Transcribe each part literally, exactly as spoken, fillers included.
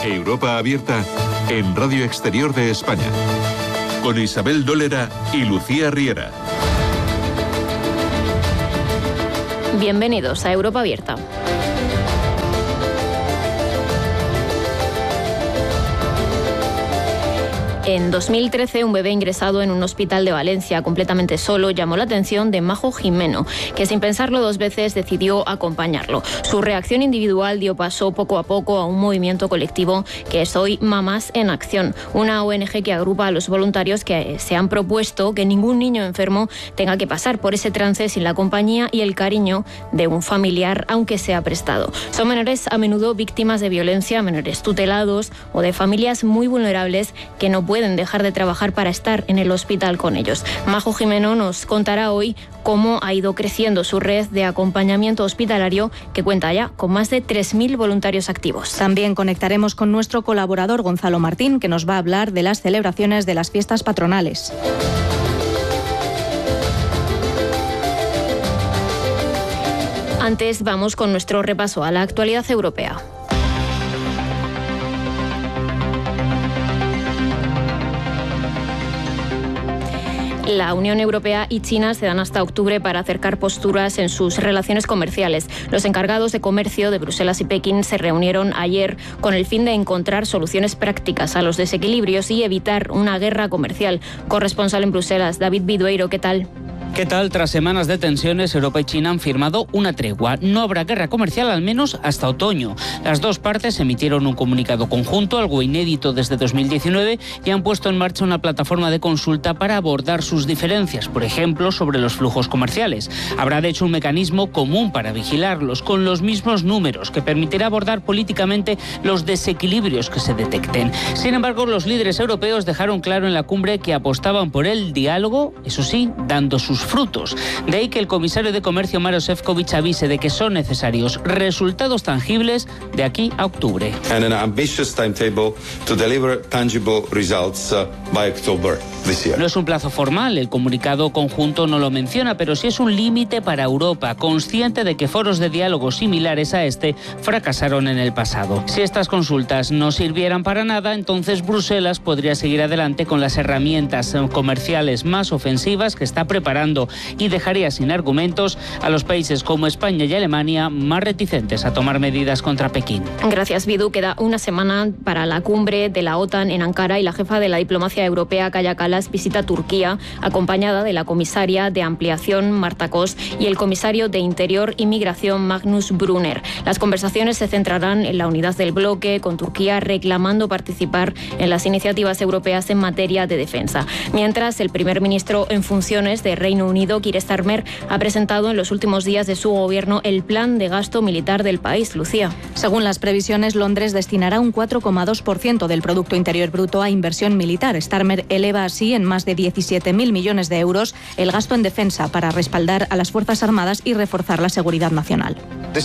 Europa Abierta en Radio Exterior de España. Con Isabel Dólera y Lucía Riera. Bienvenidos a Europa Abierta. En dos mil trece, un bebé ingresado en un hospital de Valencia completamente solo llamó la atención de Majo Jimeno, que sin pensarlo dos veces decidió acompañarlo. Su reacción individual dio paso poco a poco a un movimiento colectivo que es hoy Mamás en Acción, una O N G que agrupa a los voluntarios que se han propuesto que ningún niño enfermo tenga que pasar por ese trance sin la compañía y el cariño de un familiar, aunque sea prestado. Son menores a menudo víctimas de violencia, menores tutelados o de familias muy vulnerables que no pueden pueden dejar de trabajar para estar en el hospital con ellos. Majo Jimeno nos contará hoy cómo ha ido creciendo su red de acompañamiento hospitalario, que cuenta ya con más de tres mil voluntarios activos. También conectaremos con nuestro colaborador Gonzalo Martín, que nos va a hablar de las celebraciones de las fiestas patronales. Antes vamos con nuestro repaso a la actualidad europea. La Unión Europea y China se dan hasta octubre para acercar posturas en sus relaciones comerciales. Los encargados de comercio de Bruselas y Pekín se reunieron ayer con el fin de encontrar soluciones prácticas a los desequilibrios y evitar una guerra comercial. Corresponsal en Bruselas, David Bidueiro, ¿qué tal? ¿Qué tal? Tras semanas de tensiones, Europa y China han firmado una tregua. No habrá guerra comercial, al menos hasta otoño. Las dos partes emitieron un comunicado conjunto, algo inédito desde dos mil diecinueve, y han puesto en marcha una plataforma de consulta para abordar sus diferencias, por ejemplo, sobre los flujos comerciales. Habrá, de hecho, un mecanismo común para vigilarlos, con los mismos números, que permitirá abordar políticamente los desequilibrios que se detecten. Sin embargo, los líderes europeos dejaron claro en la cumbre que apostaban por el diálogo, eso sí, dando sus frutos. De ahí que el comisario de Comercio, Maroš Šefčovič, avise de que son necesarios resultados tangibles de aquí a octubre. And an ambitious timetable to deliver tangible results uh, by October this year. No es un plazo formal, el comunicado conjunto no lo menciona, pero sí es un límite para Europa, consciente de que foros de diálogo similares a este fracasaron en el pasado. Si estas consultas no sirvieran para nada, entonces Bruselas podría seguir adelante con las herramientas comerciales más ofensivas que está preparando y dejaría sin argumentos a los países como España y Alemania, más reticentes a tomar medidas contra Pekín. Gracias, Bidu. Queda una semana para la cumbre de la OTAN en Ankara y la jefa de la diplomacia europea, Kaja Kallas, visita Turquía, acompañada de la comisaria de Ampliación, Marta Kos, y el comisario de Interior y Migración, Magnus Brunner. Las conversaciones se centrarán en la unidad del bloque, con Turquía reclamando participar en las iniciativas europeas en materia de defensa. Mientras, el primer ministro en funciones de Reino Unido, Keir Starmer, ha presentado en los últimos días de su gobierno el plan de gasto militar del país. Lucía. Según las previsiones, Londres destinará un cuatro coma dos por ciento del Producto Interior Bruto a inversión militar. Starmer eleva así en más de diecisiete mil millones de euros el gasto en defensa para respaldar a las Fuerzas Armadas y reforzar la seguridad nacional.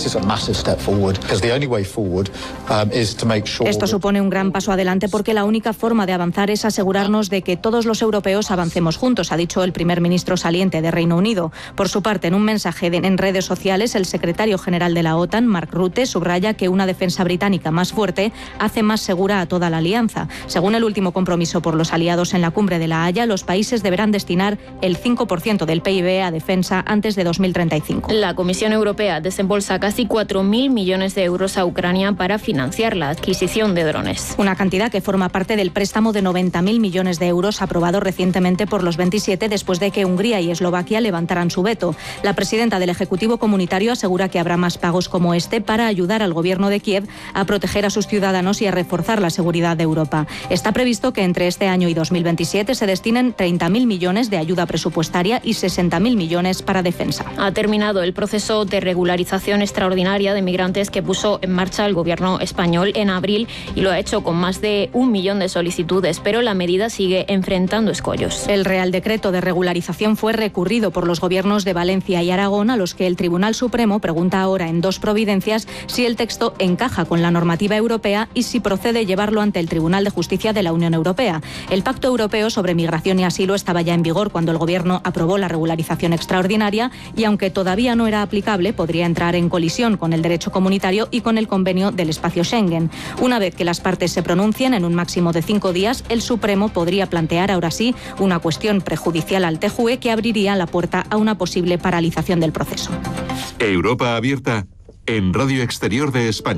Esto supone un gran paso adelante porque la única forma de avanzar es asegurarnos de que todos los europeos avancemos juntos, ha dicho el primer ministro saliente de Reino Unido. Por su parte, en un mensaje de, en redes sociales, el secretario general de la OTAN, Mark Rutte, subraya que una defensa británica más fuerte hace más segura a toda la alianza. Según el último compromiso por los aliados en la cumbre de La Haya, los países deberán destinar el cinco por ciento del P I B a defensa antes de dos mil treinta y cinco. La Comisión Europea desembolsa casi cuatro mil millones de euros a Ucrania para financiar la adquisición de drones. Una cantidad que forma parte del préstamo de noventa mil millones de euros aprobado recientemente por los veintisiete después de que Hungría y Eslovaquia levantaran su veto. La presidenta del Ejecutivo Comunitario asegura que habrá más pagos como este para ayudar al gobierno de Kiev a proteger a sus ciudadanos y a reforzar la seguridad de Europa. Está previsto que entre este año y dos mil veintisiete se destinen treinta mil millones de ayuda presupuestaria y sesenta mil millones para defensa. Ha terminado el proceso de regularización extraordinaria de migrantes que puso en marcha el gobierno español en abril y lo ha hecho con más de un millón de solicitudes, pero la medida sigue enfrentando escollos. El Real Decreto de regularización fue recurrido por los gobiernos de Valencia y Aragón, a los que el Tribunal Supremo pregunta ahora en dos providencias si el texto encaja con la normativa europea y si procede llevarlo ante el Tribunal de Justicia de la Unión Europea. El Pacto Europeo sobre Migración y Asilo estaba ya en vigor cuando el Gobierno aprobó la regularización extraordinaria y, aunque todavía no era aplicable, podría entrar en colisión con el derecho comunitario y con el convenio del espacio Schengen. Una vez que las partes se pronuncien en un máximo de cinco días, el Supremo podría plantear ahora sí una cuestión prejudicial al T J U E que abriría la puerta a una posible paralización del proceso. Europa abierta en Radio Exterior de España.